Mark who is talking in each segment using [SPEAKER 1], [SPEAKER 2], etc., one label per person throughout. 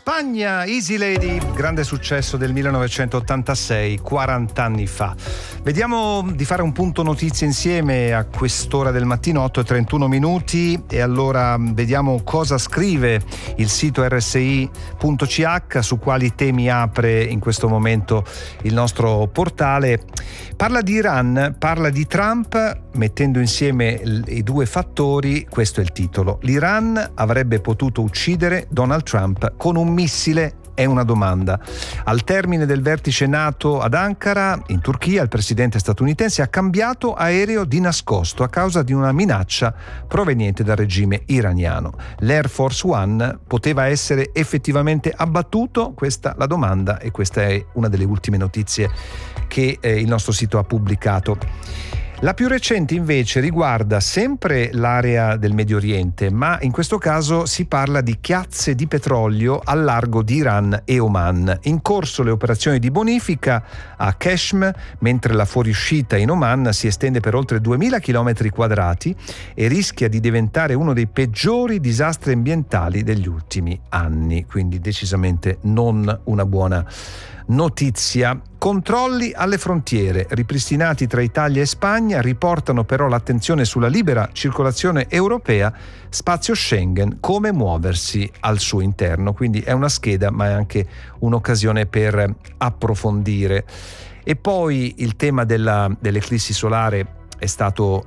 [SPEAKER 1] Spagna, Easy Lady, grande successo del 1986, 40 anni fa. Vediamo di fare un punto notizie insieme a quest'ora del mattino, 8:31, e allora vediamo cosa scrive il sito rsi.ch, su quali temi apre in questo momento il nostro portale. Parla di Iran, parla di Trump, mettendo insieme i due fattori. Questo è il titolo: l'Iran avrebbe potuto uccidere Donald Trump con un missile? È una domanda. Al termine del vertice NATO ad Ankara, in Turchia, il presidente statunitense ha cambiato aereo di nascosto a causa di una minaccia proveniente dal regime iraniano. L'Air Force One poteva essere effettivamente abbattuto? Questa è la domanda, e questa è una delle ultime notizie che il nostro sito ha pubblicato. La più recente invece riguarda sempre l'area del Medio Oriente, ma in questo caso si parla di chiazze di petrolio al largo di Iran e Oman. In corso le operazioni di bonifica a Qeshm, mentre la fuoriuscita in Oman si estende per oltre 2000 km quadrati e rischia di diventare uno dei peggiori disastri ambientali degli ultimi anni. Quindi decisamente non una buona notizia. Controlli alle frontiere ripristinati tra Italia e Spagna riportano però l'attenzione sulla libera circolazione europea, spazio Schengen, come muoversi al suo interno. Quindi è una scheda, ma è anche un'occasione per approfondire. E poi il tema dell'eclissi solare è stato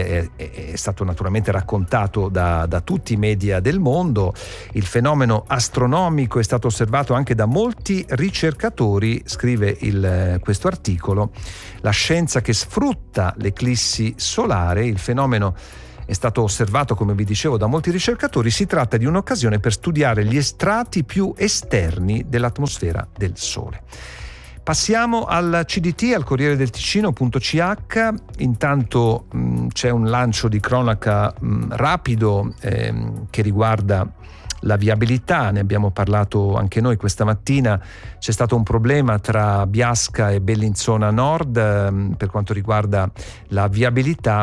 [SPEAKER 1] naturalmente raccontato da tutti i media del mondo. Il fenomeno astronomico è stato osservato anche da molti ricercatori, scrive questo articolo. La scienza che sfrutta l'eclissi solare, il fenomeno è stato osservato, come vi dicevo, da molti ricercatori. Si tratta di un'occasione per studiare gli strati più esterni dell'atmosfera del Sole. Passiamo al CDT, al Corriere del Ticino.ch. Intanto c'è un lancio di cronaca rapido che riguarda la viabilità. Ne abbiamo parlato anche noi questa mattina. C'è stato un problema tra Biasca e Bellinzona Nord per quanto riguarda la viabilità.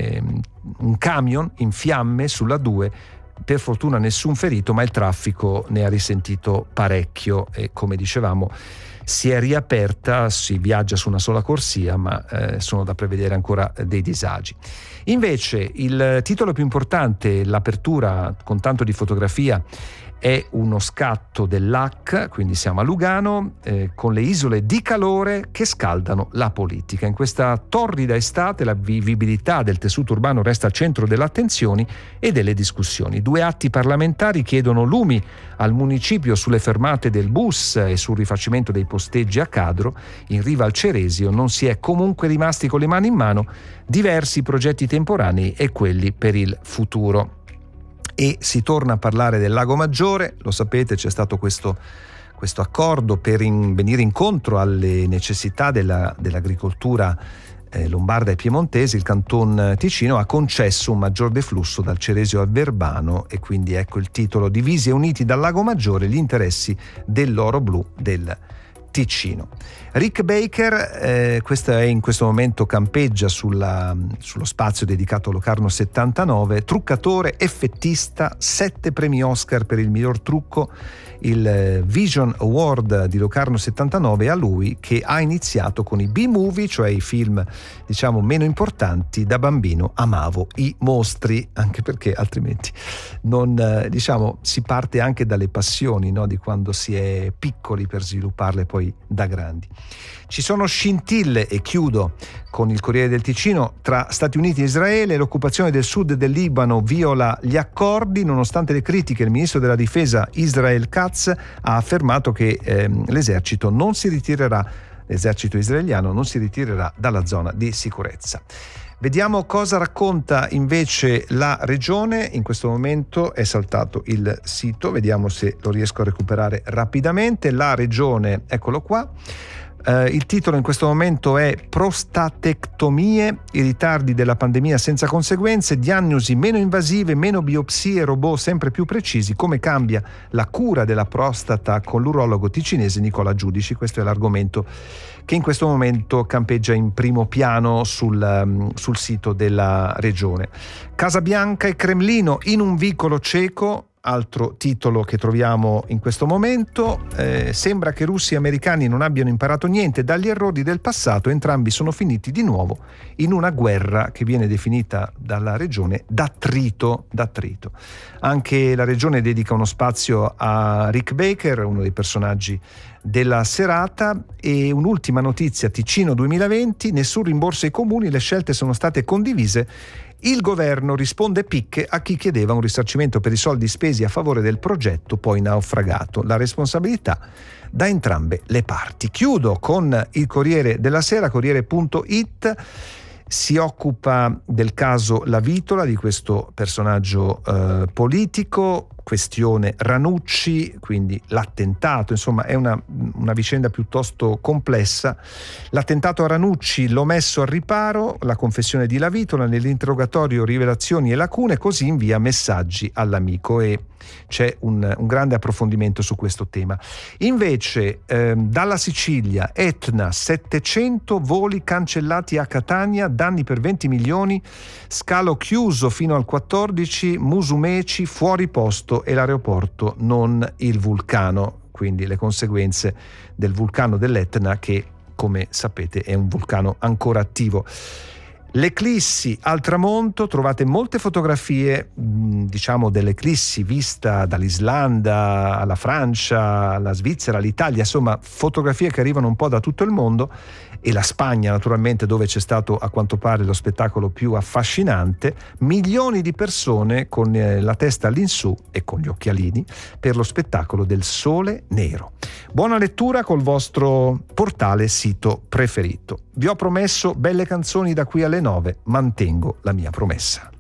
[SPEAKER 1] Un camion in fiamme sulla 2. Per fortuna nessun ferito, ma il traffico ne ha risentito parecchio e, come dicevamo, si è riaperta, si viaggia su una sola corsia, ma sono da prevedere ancora dei disagi. Invece il titolo più importante, l'apertura con tanto di fotografia, è uno scatto dell'Hack, quindi siamo a Lugano, con le isole di calore che scaldano la politica. In questa torrida estate la vivibilità del tessuto urbano resta al centro delle attenzioni e delle discussioni. 2 atti parlamentari chiedono lumi al municipio sulle fermate del bus e sul rifacimento dei posteggi a Cadro. In riva al Ceresio non si è comunque rimasti con le mani in mano, diversi progetti temporanei e quelli per il futuro. E si torna a parlare del Lago Maggiore. Lo sapete, c'è stato questo accordo per venire incontro alle necessità dell'agricoltura lombarda e piemontese. Il Canton Ticino ha concesso un maggior deflusso dal Ceresio al Verbano, e quindi ecco il titolo: divisi e uniti dal Lago Maggiore gli interessi dell'oro blu del Ticino. Rick Baker, in questo momento campeggia sullo spazio dedicato a Locarno 79, truccatore, effettista, 7 premi Oscar per il miglior trucco. Il Vision Award di Locarno 79 a lui, che ha iniziato con i B-movie, cioè i film diciamo meno importanti. Da bambino amavo i mostri, anche perché altrimenti non si parte anche dalle passioni, no? Di quando si è piccoli, per svilupparle poi da grandi. Ci sono scintille, e chiudo con il Corriere del Ticino, tra Stati Uniti e Israele. L'occupazione del sud del Libano viola gli accordi. Nonostante le critiche, il ministro della difesa Israel Katz ha affermato che l'esercito israeliano non si ritirerà dalla zona di sicurezza. Vediamo cosa racconta invece la regione. In questo momento è saltato il sito, vediamo se lo riesco a recuperare rapidamente. La regione, eccolo qua. Il titolo in questo momento è prostatectomie, i ritardi della pandemia senza conseguenze, diagnosi meno invasive, meno biopsie, robot sempre più precisi, come cambia la cura della prostata con l'urologo ticinese Nicola Giudici. Questo è l'argomento che in questo momento campeggia in primo piano sul sito della regione. Casa Bianca e Cremlino in un vicolo cieco. altro titolo che troviamo in questo momento, sembra che russi e americani non abbiano imparato niente dagli errori del passato, entrambi sono finiti di nuovo in una guerra che viene definita dalla regione d'attrito. Anche la regione dedica uno spazio a Rick Baker, uno dei personaggi della serata. E un'ultima notizia, Ticino 2020, nessun rimborso ai comuni, le scelte sono state condivise. Il governo risponde picche a chi chiedeva un risarcimento per i soldi spesi a favore del progetto poi naufragato. La responsabilità da entrambe le parti. Chiudo con il Corriere della Sera, Corriere.it. Si occupa del caso La Vitola, di questo personaggio politico, questione Ranucci, quindi l'attentato, insomma è una vicenda piuttosto complessa. L'attentato a Ranucci, l'ho messo al riparo, la confessione di La Vitola, nell'interrogatorio rivelazioni e lacune, così invia messaggi all'amico, e c'è un grande approfondimento su questo tema. Invece dalla Sicilia, Etna, 700 voli cancellati a Catania, danni per 20 milioni, scalo chiuso fino al 14, Musumeci fuori posto e l'aeroporto non il vulcano, quindi le conseguenze del vulcano dell'Etna che, come sapete, è un vulcano ancora attivo. L'eclissi al tramonto, trovate molte fotografie dell'eclissi vista dall'Islanda alla Francia, alla Svizzera, all'Italia, insomma fotografie che arrivano un po' da tutto il mondo, e la Spagna naturalmente, dove c'è stato a quanto pare lo spettacolo più affascinante, milioni di persone con la testa all'insù e con gli occhialini per lo spettacolo del Sole Nero. Buona lettura col vostro portale sito preferito. Vi ho promesso belle canzoni da qui alle 9, mantengo la mia promessa.